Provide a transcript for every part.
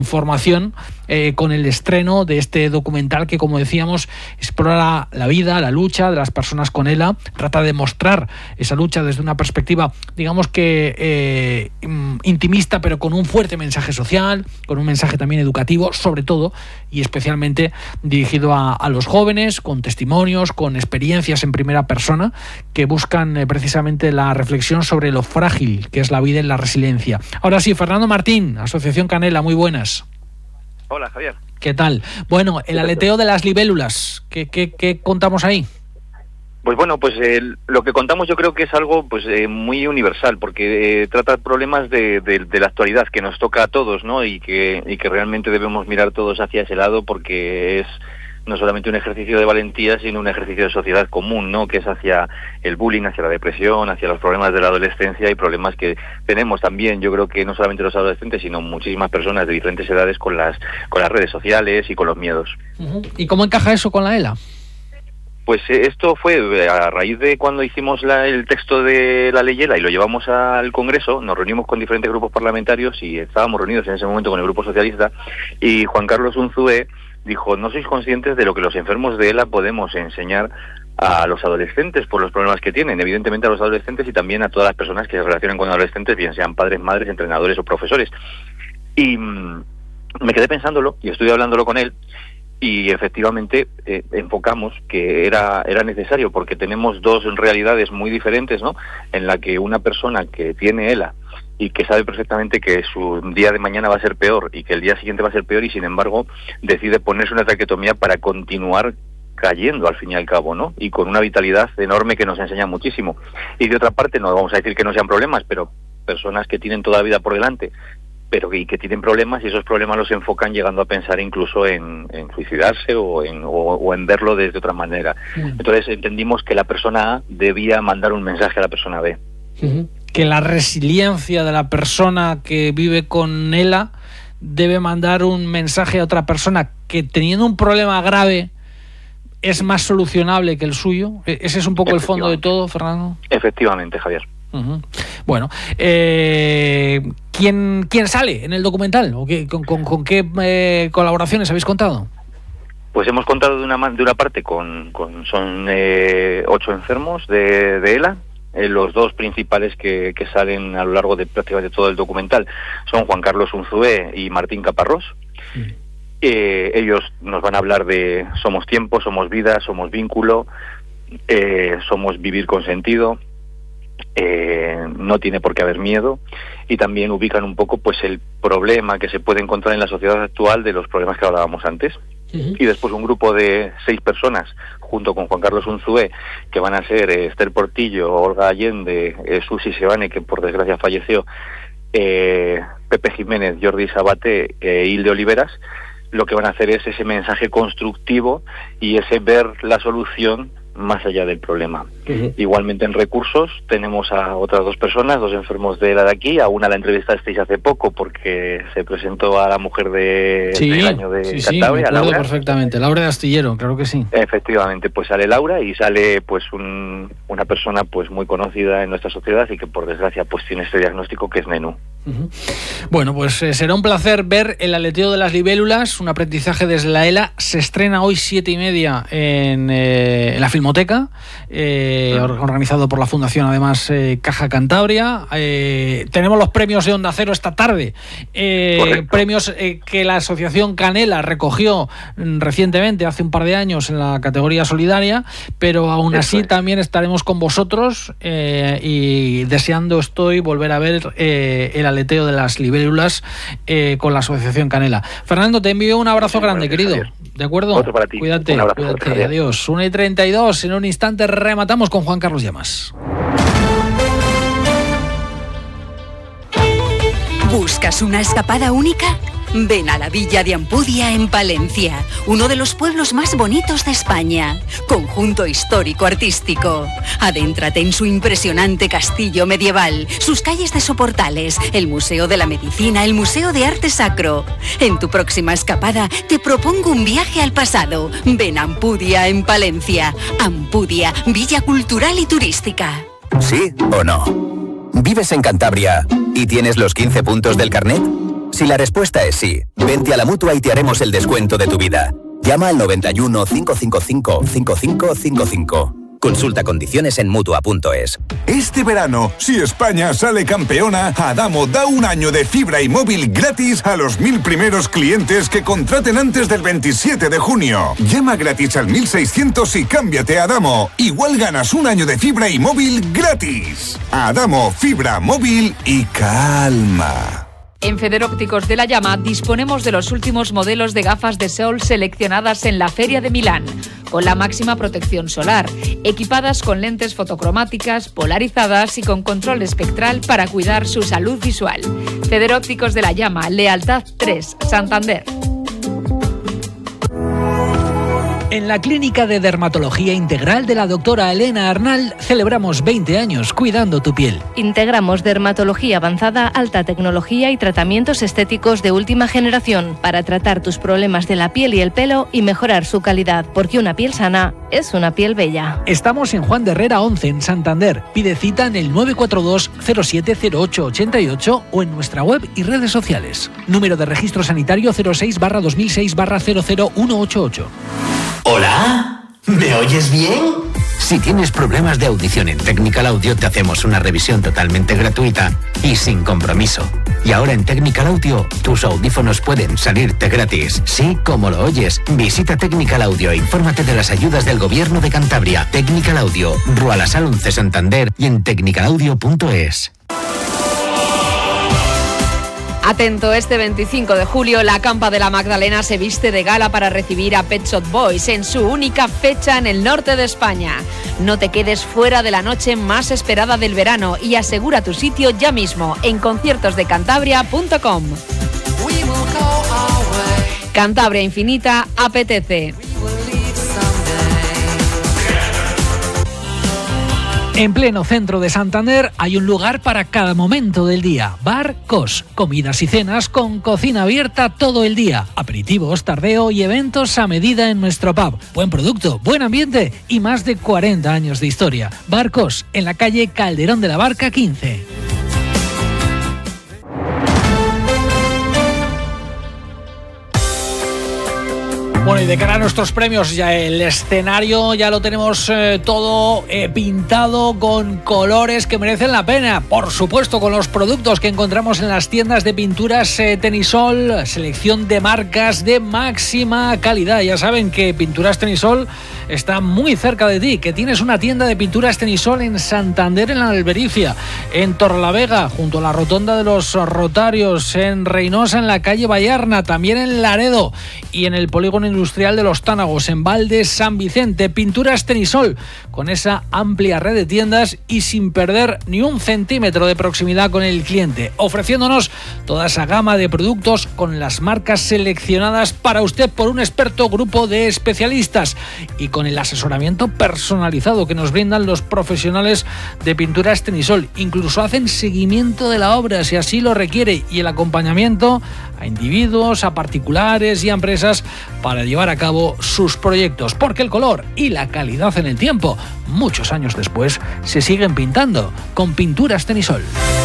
información con el estreno de este documental que, como decíamos, explora la vida, la lucha de las personas con ELA, trata de mostrar esa lucha desde una perspectiva, digamos que intimista, pero con un fuerte mensaje social, con un mensaje también educativo, sobre todo y especialmente dirigido a los jóvenes, con testimonios, con experiencias en primera persona que buscan precisamente la reflexión sobre lo frágil que es la vida y la resiliencia. Ahora sí, Fernando Martín, Asociación Canela, muy buenas. Hola, Javier. ¿Qué tal? Bueno, el aleteo de las libélulas, ¿qué contamos ahí? Pues bueno, pues lo que contamos yo creo que es algo pues muy universal, porque trata problemas de la actualidad que nos toca a todos, ¿no? Y que realmente debemos mirar todos hacia ese lado, porque es no solamente un ejercicio de valentía, sino un ejercicio de sociedad común, ¿no? Que es hacia el bullying, hacia la depresión, hacia los problemas de la adolescencia y problemas que tenemos también, yo creo que no solamente los adolescentes, sino muchísimas personas de diferentes edades con las redes sociales y con los miedos. Uh-huh. ¿Y cómo encaja eso con la ELA? Pues esto fue a raíz de cuando hicimos el texto de la ley ELA y lo llevamos al Congreso. Nos reunimos con diferentes grupos parlamentarios y estábamos reunidos en ese momento con el Grupo Socialista, y Juan Carlos Unzué dijo: ¿no sois conscientes de lo que los enfermos de ELA podemos enseñar a los adolescentes por los problemas que tienen? Evidentemente a los adolescentes y también a todas las personas que se relacionan con adolescentes, bien sean padres, madres, entrenadores o profesores. Y me quedé pensándolo y estuve hablándolo con él, y efectivamente enfocamos que era necesario, porque tenemos dos realidades muy diferentes, ¿no? En la que una persona que tiene ELA y que sabe perfectamente que su día de mañana va a ser peor y que el día siguiente va a ser peor, y sin embargo decide ponerse una traqueotomía para continuar cayendo al fin y al cabo, ¿no? Y con una vitalidad enorme que nos enseña muchísimo. Y de otra parte, no vamos a decir que no sean problemas, pero personas que tienen toda la vida por delante, pero que tienen problemas, y esos problemas los enfocan llegando a pensar incluso en suicidarse o en verlo desde otra manera. Entonces entendimos que la persona A debía mandar un mensaje a la persona B. Uh-huh. Que la resiliencia de la persona que vive con ELA debe mandar un mensaje a otra persona que, teniendo un problema grave, es más solucionable que el suyo. Ese es un poco el fondo de todo, Fernando. Efectivamente, Javier. Uh-huh. Bueno, ¿quién sale en el documental? ¿O con qué colaboraciones habéis contado? Pues hemos contado de una parte son 8 enfermos de ELA. Los dos principales que salen a lo largo de prácticamente todo el documental son Juan Carlos Unzué y Martín Caparrós. Sí. Ellos nos van a hablar de somos tiempo, somos vida, somos vínculo, somos vivir con sentido, no tiene por qué haber miedo, y también ubican un poco pues el problema que se puede encontrar en la sociedad actual de los problemas que hablábamos antes. Uh-huh. Y después un grupo de 6 personas junto con Juan Carlos Unzué, que van a ser Esther Portillo, Olga Allende, Susi Sebane, que por desgracia falleció, Pepe Jiménez, Jordi Sabate e Hilde Oliveras. Lo que van a hacer es ese mensaje constructivo y ese ver la solución más allá del problema. Uh-huh. Igualmente en recursos tenemos a otras 2 personas, 2 enfermos de ELA de aquí. A una la entrevistasteis hace poco porque se presentó a la mujer del año de Cantabria. Sí, Laura. Perfectamente, Laura de Astillero, claro que sí. Efectivamente, pues sale Laura y sale pues una persona pues muy conocida en nuestra sociedad y que por desgracia pues tiene este diagnóstico, que es Nenú. Uh-huh. Bueno, pues será un placer ver el aleteo de las libélulas, un aprendizaje desde la ELA. Se estrena hoy 7:30 en la Filmoteca, organizado por la Fundación, además, Caja Cantabria. Tenemos los premios de Onda Cero esta tarde, premios que la Asociación Canela recogió recientemente, hace un par de años, en la categoría solidaria, pero aún así también estaremos con vosotros y deseando estoy volver a ver el aleteo de las libélulas con la Asociación Canela. Fernando, te envío un abrazo grande, querido. Javier. ¿De acuerdo? Otro para ti. Cuídate. Adiós. 1:32. En un instante rematamos con Juan Carlos Llamas. ¿Buscas una escapada única? Ven a la Villa de Ampudia en Palencia, uno de los pueblos más bonitos de España. Conjunto histórico-artístico. Adéntrate en su impresionante castillo medieval, sus calles de soportales, el Museo de la Medicina, el Museo de Arte Sacro. En tu próxima escapada te propongo un viaje al pasado. Ven a Ampudia en Palencia. Ampudia, Villa Cultural y Turística. ¿Sí o no? ¿Vives en Cantabria y tienes los 15 puntos del carnet? Si la respuesta es sí, vente a la Mutua y te haremos el descuento de tu vida. Llama al 91 555 5555. Consulta condiciones en Mutua.es. Este verano, si España sale campeona, Adamo da un año de fibra y móvil gratis a los 1000 primeros clientes que contraten antes del 27 de junio. Llama gratis al 1600 y cámbiate a Adamo. Igual ganas un año de fibra y móvil gratis. Adamo, fibra, móvil y calma. En Federópticos de la Llama disponemos de los últimos modelos de gafas de sol seleccionadas en la Feria de Milán, con la máxima protección solar, equipadas con lentes fotocromáticas, polarizadas y con control espectral para cuidar su salud visual. Federópticos de la Llama, Lealtad 3, Santander. En la Clínica de Dermatología Integral de la doctora Elena Arnal celebramos 20 años cuidando tu piel. Integramos dermatología avanzada, alta tecnología y tratamientos estéticos de última generación para tratar tus problemas de la piel y el pelo y mejorar su calidad, porque una piel sana es una piel bella. Estamos en Juan de Herrera 11 en Santander. Pide cita en el 942 070888 o en nuestra web y redes sociales. Número de registro sanitario 06/2006/00188. ¿Hola? ¿Me oyes bien? Si tienes problemas de audición en Technical Audio, te hacemos una revisión totalmente gratuita y sin compromiso. Y ahora en Technical Audio, tus audífonos pueden salirte gratis. Sí, como lo oyes. Visita Technical Audio e infórmate de las ayudas del Gobierno de Cantabria. Technical Audio, Rua La Sal 11 Santander y en technicalaudio.es. Atento, este 25 de julio la Campa de la Magdalena se viste de gala para recibir a Pet Shop Boys en su única fecha en el norte de España. No te quedes fuera de la noche más esperada del verano y asegura tu sitio ya mismo en conciertosdecantabria.com. Cantabria Infinita apetece. En pleno centro de Santander hay un lugar para cada momento del día. Bar Cos. Comidas y cenas con cocina abierta todo el día. Aperitivos, tardeo y eventos a medida en nuestro pub. Buen producto, buen ambiente y más de 40 años de historia. Bar Cos, en la calle Calderón de la Barca 15. Bueno, y de cara a nuestros premios, ya el escenario ya lo tenemos todo pintado con colores que merecen la pena. Por supuesto, con los productos que encontramos en las tiendas de pinturas Tenisol, selección de marcas de máxima calidad. Ya saben que Pinturas Tenisol está muy cerca de ti, que tienes una tienda de pinturas Tenisol en Santander, en la Albericia, en Torrelavega, junto a la Rotonda de los Rotarios, en Reynosa, en la calle Vallarna, también en Laredo y en el Polígono Industrial de los Tánagos, en Valde San Vicente. Pinturas Tenisol, con esa amplia red de tiendas y sin perder ni un centímetro de proximidad con el cliente, ofreciéndonos toda esa gama de productos con las marcas seleccionadas para usted por un experto grupo de especialistas y con el asesoramiento personalizado que nos brindan los profesionales de Pinturas Tenisol. Incluso hacen seguimiento de la obra si así lo requiere y el acompañamiento a individuos, a particulares y a empresas para llevar a cabo sus proyectos, porque el color y la calidad en el tiempo, muchos años después, se siguen pintando con Pinturas Tenisol.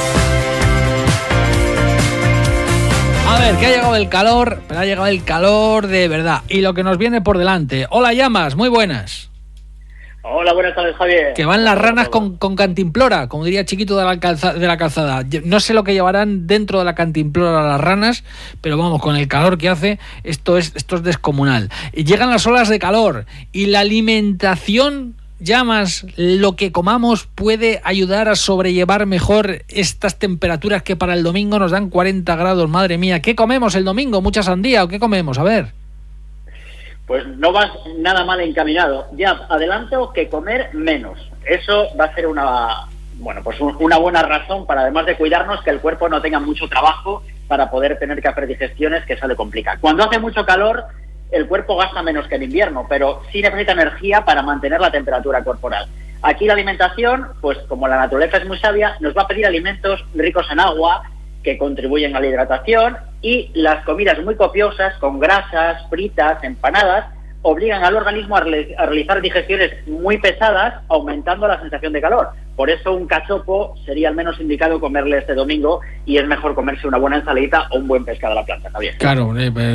A ver, que ha llegado el calor, pero ha llegado el calor de verdad y lo que nos viene por delante. Hola, Llamas, muy buenas. Hola, buenas tardes, Javier. Que van las ranas con cantimplora, como diría Chiquito de la calzada. No sé lo que llevarán dentro de la cantimplora las ranas, pero vamos, con el calor que hace, esto es descomunal. Y llegan las olas de calor y la alimentación, Llamas, lo que comamos puede ayudar a sobrellevar mejor estas temperaturas que para el domingo nos dan 40 grados. Madre mía, ¿qué comemos el domingo? ¿Mucha sandía o qué comemos? A ver. Pues no vas nada mal encaminado. Ya adelanto que comer menos. Eso va a ser una buena razón para, además de cuidarnos, que el cuerpo no tenga mucho trabajo para poder tener que hacer digestiones, que eso le complica. Cuando hace mucho calor, el cuerpo gasta menos que en invierno, pero sí necesita energía para mantener la temperatura corporal. Aquí la alimentación, pues como la naturaleza es muy sabia, nos va a pedir alimentos ricos en agua, que contribuyen a la hidratación, y las comidas muy copiosas, con grasas, fritas, empanadas, obligan al organismo a realizar digestiones muy pesadas, aumentando la sensación de calor. Por eso un cachopo sería al menos indicado comerle este domingo, y es mejor comerse una buena ensaladita o un buen pescado a la plancha, Javier. Claro,